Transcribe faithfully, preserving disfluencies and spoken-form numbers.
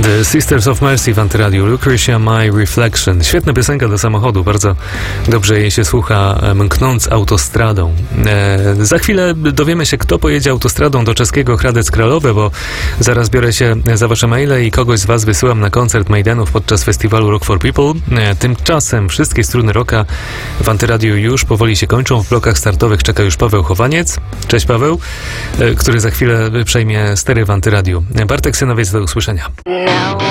The Sisters of Mercy w Antyradiu, Lucretia My Reflection. Świetna piosenka do samochodu, bardzo dobrze jej się słucha, mknąc autostradą. E, za chwilę dowiemy się, kto pojedzie autostradą do czeskiego Hradec Kralowy, bo zaraz biorę się za wasze maile i kogoś z was wysyłam na koncert Maidenów podczas festiwalu Rock for People. E, tymczasem wszystkie struny rocka w Antyradiu już powoli się kończą. W blokach startowych czeka już Paweł Chowaniec. Cześć Paweł, e, który za chwilę przejmie stery w Antyradiu. Bartek Synowiec, do usłyszenia. Now